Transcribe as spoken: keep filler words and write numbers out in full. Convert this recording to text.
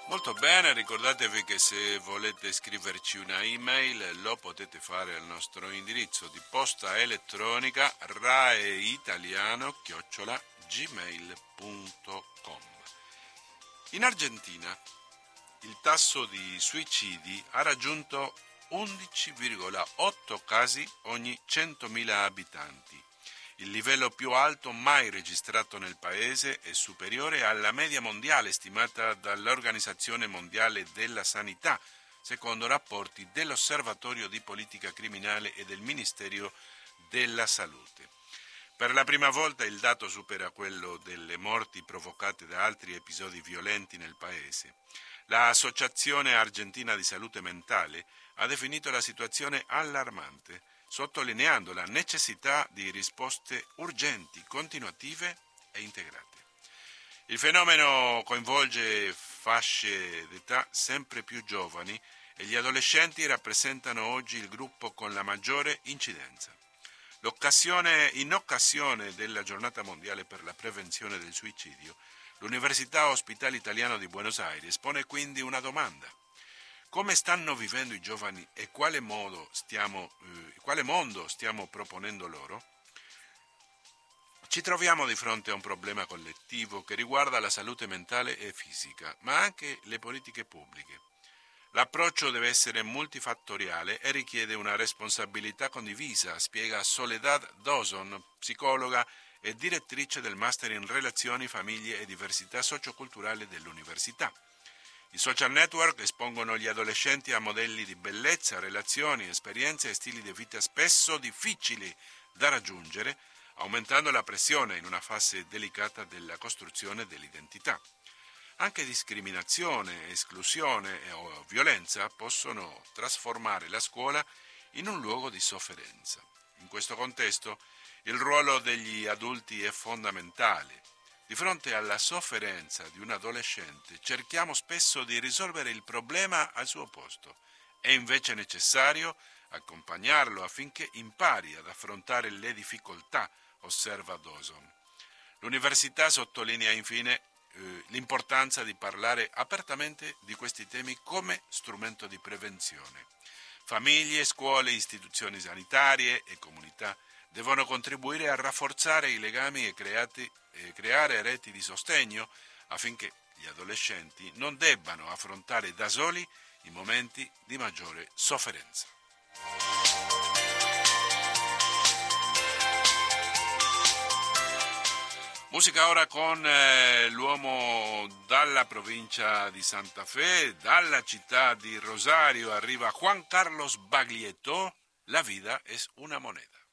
Molto bene, ricordatevi che se volete scriverci una email lo potete fare al nostro indirizzo di posta elettronica raeitaliano chiocciola gmail punto com. In Argentina il tasso di suicidi ha raggiunto undici virgola otto casi ogni centomila abitanti. Il livello più alto mai registrato nel paese è superiore alla media mondiale stimata dall'Organizzazione Mondiale della Sanità, secondo rapporti dell'Osservatorio di Politica Criminale e del Ministero della Salute. Per la prima volta il dato supera quello delle morti provocate da altri episodi violenti nel paese. L'Associazione Argentina di Salute Mentale ha definito la situazione allarmante, sottolineando la necessità di risposte urgenti, continuative e integrate. Il fenomeno coinvolge fasce d'età sempre più giovani e gli adolescenti rappresentano oggi il gruppo con la maggiore incidenza. L'occasione, in occasione della Giornata Mondiale per la Prevenzione del Suicidio, l'Università Ospitale Italiano di Buenos Aires pone quindi una domanda. Come stanno vivendo i giovani e quale, modo stiamo, eh, quale mondo stiamo proponendo loro? Ci troviamo di fronte a un problema collettivo che riguarda la salute mentale e fisica, ma anche le politiche pubbliche. L'approccio deve essere multifattoriale e richiede una responsabilità condivisa, spiega Soledad Dawson, psicologa e direttrice del Master in Relazioni, Famiglie e Diversità Socioculturale dell'Università. I social network espongono gli adolescenti a modelli di bellezza, relazioni, esperienze e stili di vita spesso difficili da raggiungere, aumentando la pressione in una fase delicata della costruzione dell'identità. Anche discriminazione, esclusione o violenza possono trasformare la scuola in un luogo di sofferenza. In questo contesto, il ruolo degli adulti è fondamentale. Di fronte alla sofferenza di un adolescente cerchiamo spesso di risolvere il problema al suo posto. È invece necessario accompagnarlo affinché impari ad affrontare le difficoltà, osserva Dawson. L'università sottolinea infine eh, l'importanza di parlare apertamente di questi temi come strumento di prevenzione. Famiglie, scuole, istituzioni sanitarie e comunità devono contribuire a rafforzare i legami e creati, eh, creare reti di sostegno affinché gli adolescenti non debbano affrontare da soli i momenti di maggiore sofferenza. Musica ora con eh, l'uomo dalla provincia di Santa Fe, dalla città di Rosario arriva Juan Carlos Baglietto, La vida es una moneda.